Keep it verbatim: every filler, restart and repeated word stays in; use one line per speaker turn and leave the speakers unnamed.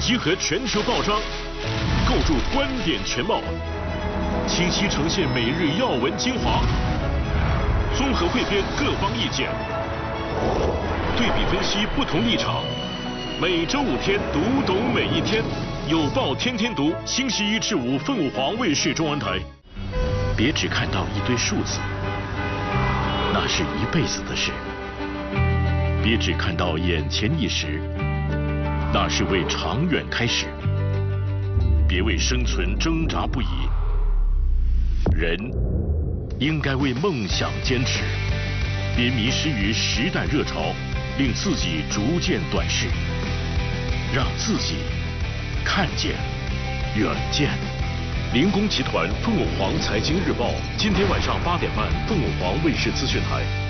集合全球报章，构筑观点全貌，清晰呈现每日要闻精华，综合汇编各方意见，对比分析不同立场。每周五天，读懂每一天。有报天天读，星期一至五凤凰卫视中文台。别只看到一堆数字，那是一辈子的事。别只看到眼前一时，那是为长远开始。别为生存挣扎不已，人应该为梦想坚持。别迷失于时代热潮，令自己逐渐短视，让自己看见远见。林工集团凤凰财经日报，今天晚上八点半，凤凰卫视资讯台。